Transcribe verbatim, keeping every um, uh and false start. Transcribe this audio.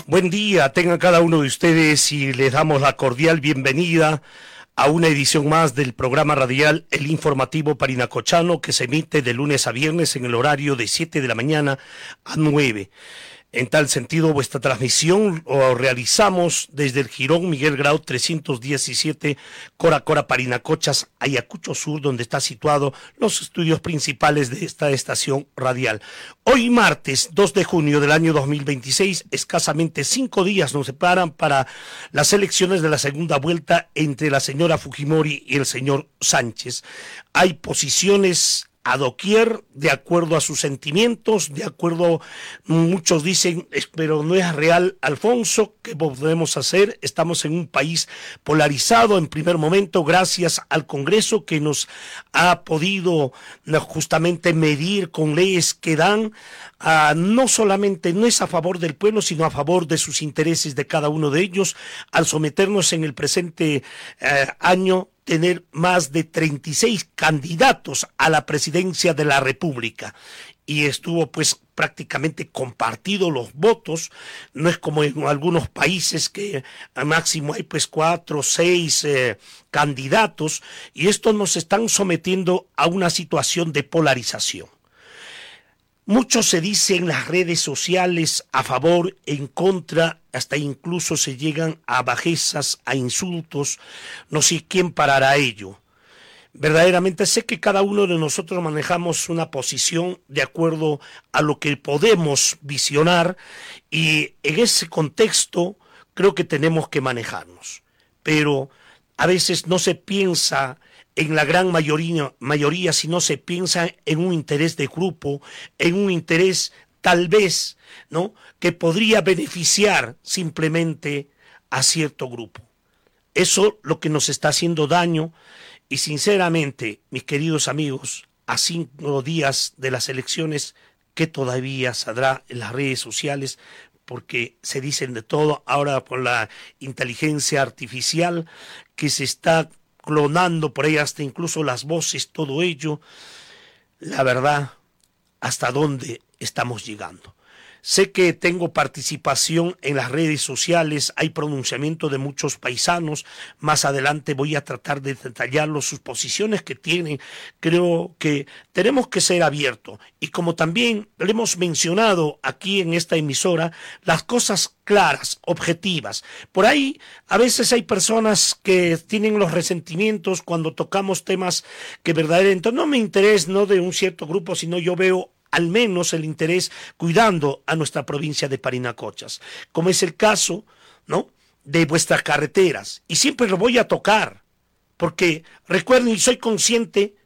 Buen día, tengan cada uno de ustedes y les damos la cordial bienvenida a una edición más del programa radial El Informativo Parinacochano, que se emite de lunes a viernes en el horario de siete de la mañana a nueve. En tal sentido, vuestra transmisión lo realizamos desde el Jirón Miguel Grau trescientos diecisiete, Cora Cora, Parinacochas, Ayacucho Sur, donde está situado los estudios principales de esta estación radial. Hoy martes dos de junio del año dos mil veintiséis, escasamente cinco días nos separan para las elecciones de la segunda vuelta entre la señora Fujimori y el señor Sánchez. Hay posiciones a doquier, de acuerdo a sus sentimientos, de acuerdo, muchos dicen, pero no es real, Alfonso, ¿qué podemos hacer? Estamos en un país polarizado en primer momento, gracias al Congreso que nos ha podido justamente medir con leyes que dan, uh, no solamente, no es a favor del pueblo, sino a favor de sus intereses de cada uno de ellos, al someternos en el presente uh, año tener más de treinta y seis candidatos a la presidencia de la República, y estuvo pues prácticamente compartido los votos. No es como en algunos países que al máximo hay pues cuatro o seis eh, candidatos, y esto nos están sometiendo a una situación de polarización. Mucho se dice en las redes sociales a favor, en contra, hasta incluso se llegan a bajezas, a insultos. No sé quién parará ello. Verdaderamente sé que cada uno de nosotros manejamos una posición de acuerdo a lo que podemos visionar, y en ese contexto creo que tenemos que manejarnos. Pero a veces no se piensa en la gran mayoría, mayoría, si no se piensa en un interés de grupo, en un interés tal vez, ¿no?, que podría beneficiar simplemente a cierto grupo. Eso lo que nos está haciendo daño, y sinceramente, mis queridos amigos, a cinco días de las elecciones, que todavía saldrá en las redes sociales, porque se dicen de todo ahora por la inteligencia artificial que se está clonando por ahí, hasta incluso las voces, todo ello. La verdad, ¿hasta dónde estamos llegando? Sé que tengo participación en las redes sociales, hay pronunciamiento de muchos paisanos. Más adelante voy a tratar de detallarlos, sus posiciones que tienen. Creo que tenemos que ser abiertos, y como también le hemos mencionado aquí en esta emisora, las cosas claras, objetivas. Por ahí a veces hay personas que tienen los resentimientos cuando tocamos temas que verdaderamente no me interesan, no de un cierto grupo, sino yo veo al menos el interés cuidando a nuestra provincia de Parinacochas, como es el caso, ¿no?, de vuestras carreteras. Y siempre lo voy a tocar, porque recuerden, y soy consciente